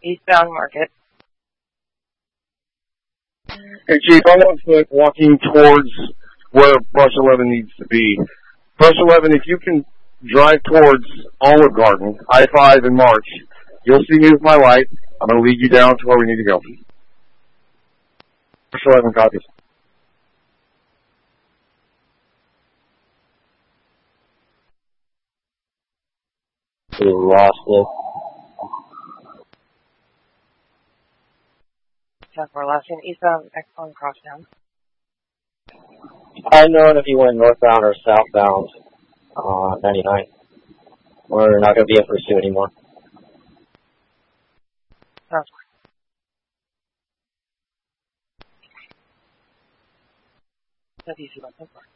eastbound Market. Hey, Chief, I'm on foot walking towards where Brush 11 needs to be. Brush 11, if you can drive towards Olive Garden, I-5 and March, you'll see me with my light. I'm going to lead you down to where we need to go. Brush 11 copies. We lost it. 10-4 last in eastbound Exxon Crosstown. Unknown if you went northbound or southbound 99. We're not going to be in pursuit anymore. Sounds good. That's easy, but